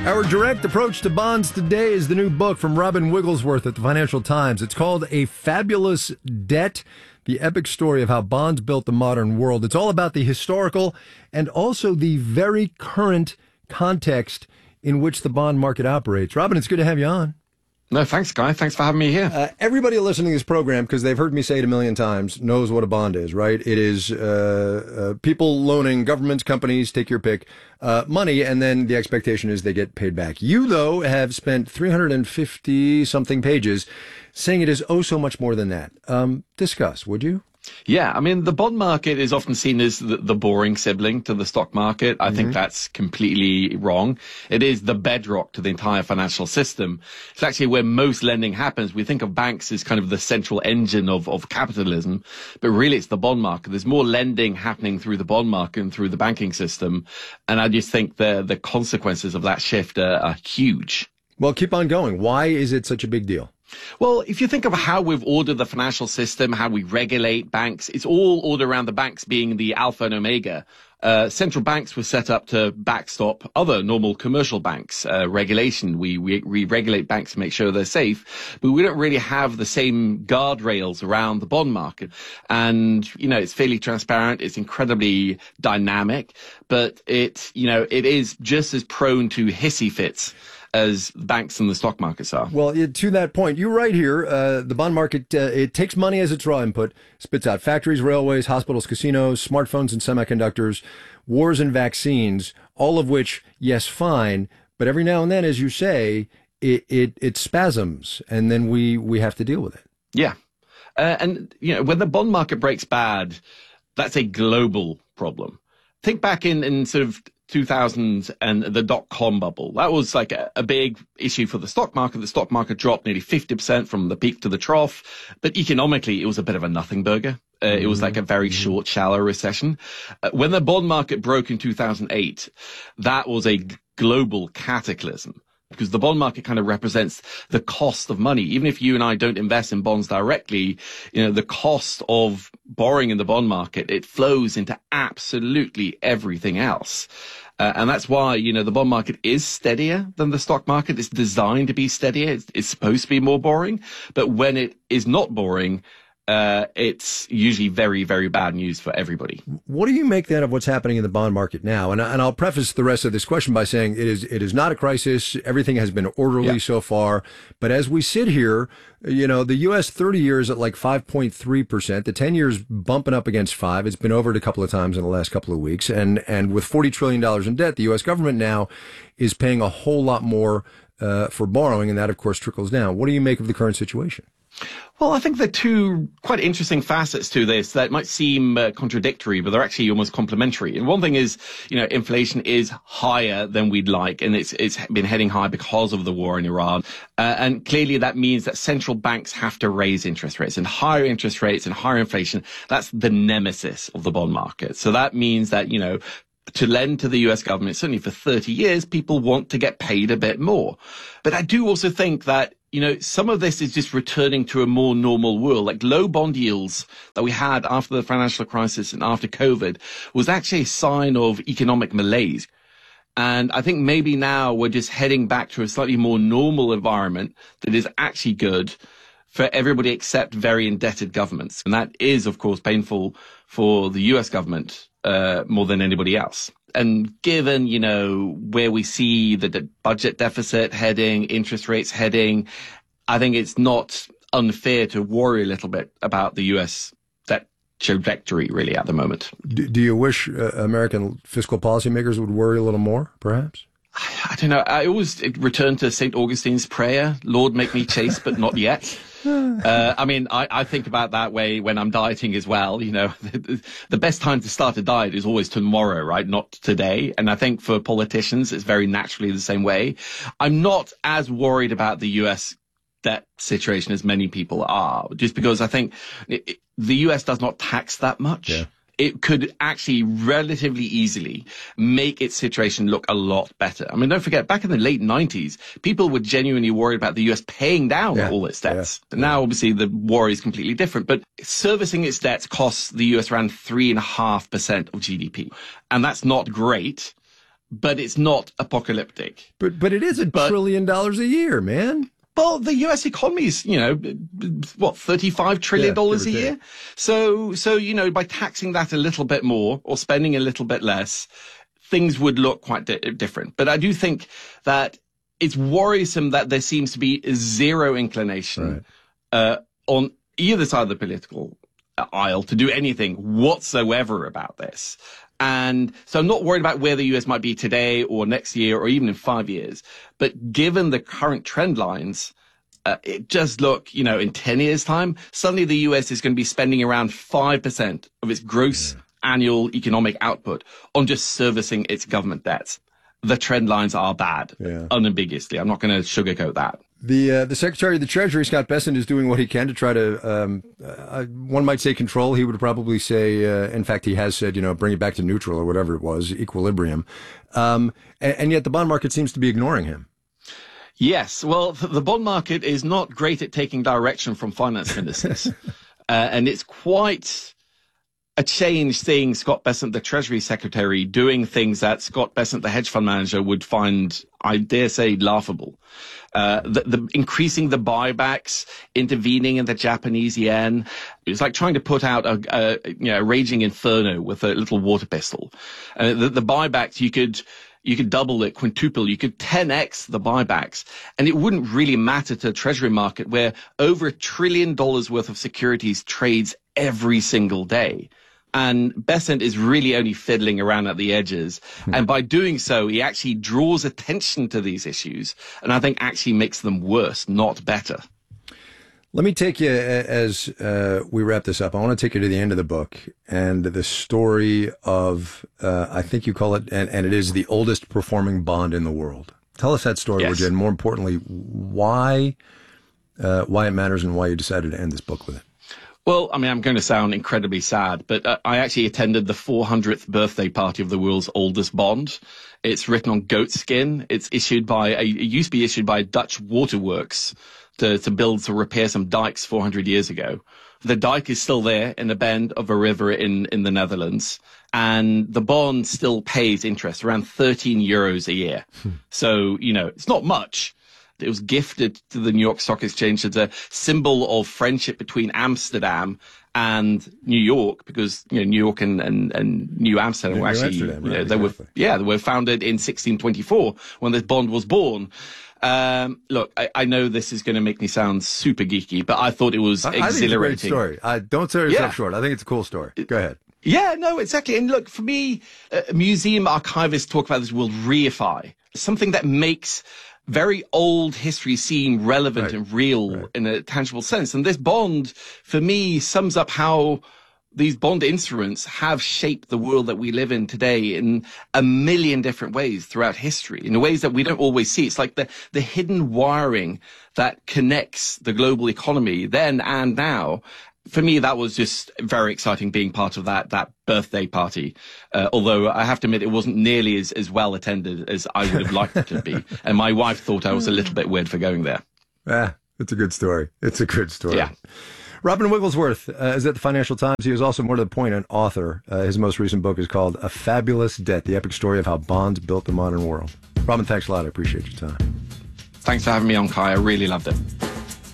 Our direct approach to bonds today is the new book from Robin Wigglesworth at the Financial Times. It's called A Fabulous Debt, the epic story of how bonds built the modern world. It's all about the historical and also the very current context in which the bond market operates. Robin, it's good to have you on. No, thanks, Guy. Thanks for having me here. Everybody listening to this program, because they've heard me say it a million times, knows what a bond is, right? It is people loaning governments, companies, take your pick, money, and then the expectation is they get paid back. You, though, have spent 350-something pages saying it is oh so much more than that. Discuss, would you? Yeah, I mean, the bond market is often seen as the boring sibling to the stock market. I think that's completely wrong. It is the bedrock to the entire financial system. It's actually where most lending happens. We think of banks as kind of the central engine of capitalism, but really it's the bond market. There's more lending happening through the bond market and through the banking system. And I just think the consequences of that shift are huge. Well, keep on going. Why is it such a big deal? Well, if you think of how we've ordered the financial system, how we regulate banks, it's all ordered around the banks being the alpha and omega. Central banks were set up to backstop other normal commercial banks. Regulation, we regulate banks to make sure they're safe, but we don't really have the same guardrails around the bond market. And, you know, it's fairly transparent. It's incredibly dynamic, but it is just as prone to hissy fits as banks and the stock markets are. Well, to that point, you write here, the bond market, it takes money as its raw input, spits out factories, railways, hospitals, casinos, smartphones and semiconductors, wars and vaccines, all of which, yes, fine, but every now and then, as you say, it spasms, and then we have to deal with it. Yeah. And, you know, when the bond market breaks bad, that's a global problem. Think back in sort of 2000 and the dot-com bubble. That was like a big issue for the stock market. The stock market dropped nearly 50% from the peak to the trough. But economically, it was a bit of a nothing burger. It was like a very short, shallow recession. When the bond market broke in 2008, that was a global cataclysm, because the bond market kind of represents the cost of money. Even if you and I don't invest in bonds directly, you know, the cost of borrowing in the bond market, it flows into absolutely everything else. And that's why, you know, the bond market is steadier than the stock market. It's designed to be steadier. It's supposed to be more boring. But when it is not boring, it's usually very, very bad news for everybody. What do you make then of what's happening in the bond market now? And I'll preface the rest of this question by saying it is not a crisis. Everything has been orderly so far. But as we sit here, you know, the U.S. 30 years at like 5.3%, the 10 years bumping up against 5. It's been over it a couple of times in the last couple of weeks. And with $40 trillion in debt, the U.S. government now is paying a whole lot more for borrowing. And that, of course, trickles down. What do you make of the current situation? Well, I think there are two quite interesting facets to this that might seem contradictory, but they're actually almost complementary. And one thing is, you know, inflation is higher than we'd like, and it's been heading high because of the war in Iran. And clearly that means that central banks have to raise interest rates, and higher interest rates and higher inflation, that's the nemesis of the bond market. So that means that, you know, to lend to the US government, certainly for 30 years, people want to get paid a bit more. But I do also think that, you know, some of this is just returning to a more normal world. Like low bond yields that we had after the financial crisis and after COVID was actually a sign of economic malaise. And I think maybe now we're just heading back to a slightly more normal environment that is actually good for everybody except very indebted governments. And that is, of course, painful for the US government more than anybody else. And given, you know, where we see the budget deficit heading, interest rates heading, I think it's not unfair to worry a little bit about the US debt trajectory really at the moment. Do you wish American fiscal policymakers would worry a little more, perhaps? I don't know. I always return to St. Augustine's prayer, Lord, make me chaste, but not yet. I mean, I think about that way when I'm dieting as well. You know, the best time to start a diet is always tomorrow, right? Not today. And I think for politicians, it's very naturally the same way. I'm not as worried about the US debt situation as many people are, just because I think the US does not tax that much. Yeah. It could actually relatively easily make its situation look a lot better. I mean, don't forget, back in the late 90s, people were genuinely worried about the US paying down all its debts. Yeah. Now, obviously, the war is completely different, but servicing its debts costs the US around 3.5% of GDP. And that's not great. but it's not apocalyptic. But it is $1 trillion a year, man. Well, the U.S. economy is, $35 trillion a year. So, by taxing that a little bit more or spending a little bit less, things would look quite different. But I do think that it's worrisome that there seems to be zero inclination on either side of the political aisle to do anything whatsoever about this. And so I'm not worried about where the US might be today or next year or even in 5 years. But given the current trend lines, it just look, in 10 years' time, suddenly the US is going to be spending around 5% of its gross annual economic output on just servicing its government debts. The trend lines are bad, unambiguously. I'm not going to sugarcoat that. The Secretary of the Treasury, Scott Bessent, is doing what he can to try to, one might say control. He would probably say, in fact, he has said, bring it back to neutral or whatever it was, equilibrium. And yet the bond market seems to be ignoring him. Yes. Well, the bond market is not great at taking direction from finance ministers. And it's quite a change seeing Scott Bessent, the Treasury Secretary, doing things that Scott Bessent, the hedge fund manager, would find, I dare say, laughable. The increasing the buybacks, intervening in the Japanese yen. It's like trying to put out a raging inferno with a little water pistol. The buybacks, you could double it, quintuple, you could 10x the buybacks. And it wouldn't really matter to the Treasury market where over $1 trillion worth of securities trades every single day. And Bessent is really only fiddling around at the edges. And by doing so, he actually draws attention to these issues. And I think actually makes them worse, not better. Let me take you, as we wrap this up, I want to take you to the end of the book and the story of, I think you call it, and it is the oldest performing bond in the world. Tell us that story, would you? And more importantly, why it matters and why you decided to end this book with it. Well, I mean, I'm going to sound incredibly sad, but I actually attended the 400th birthday party of the world's oldest bond. It's written on goat skin. It's it used to be issued by Dutch Waterworks to repair some dikes 400 years ago. The dike is still there in the bend of a river in the Netherlands, and the bond still pays interest, around 13 euros a year. So, it's not much. It was gifted to the New York Stock Exchange as a symbol of friendship between Amsterdam and New York, because New York and New Amsterdam were actually they were founded in 1624 when this bond was born. Look, I know this is going to make me sound super geeky, but I thought it was exhilarating. I think it's a great story. Don't sell yourself short. I think it's a cool story. Go ahead. Yeah, no, exactly. And look, for me, museum archivists talk about this word reify, something that makes very old history seem relevant and real in a tangible sense. And this bond, for me, sums up how these bond instruments have shaped the world that we live in today in a million different ways throughout history, in ways that we don't always see. It's like the hidden wiring that connects the global economy then and now. For me, that was just very exciting being part of that birthday party. Although I have to admit, it wasn't nearly as well attended as I would have liked it to be. And my wife thought I was a little bit weird for going there. It's a good story. It's a good story. Yeah. Robin Wigglesworth is at the Financial Times. He is also, more to the point, an author. His most recent book is called A Fabulous Debt, the epic story of how bonds built the modern world. Robin, thanks a lot. I appreciate your time. Thanks for having me on, Kai. I really loved it.